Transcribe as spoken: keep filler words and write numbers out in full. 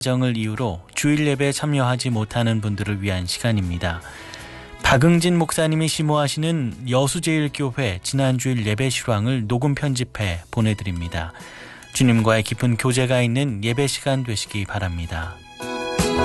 정을 이유로 주일 예배에 참여하지 못하는 분들을 위한 시간입니다. 박응진 목사님이 심호하시는 여수제일교회 지난주일 예배 실황을 녹음 편집해 보내드립니다. 주님과의 깊은 교제가 있는 예배 시간 되시기 바랍니다.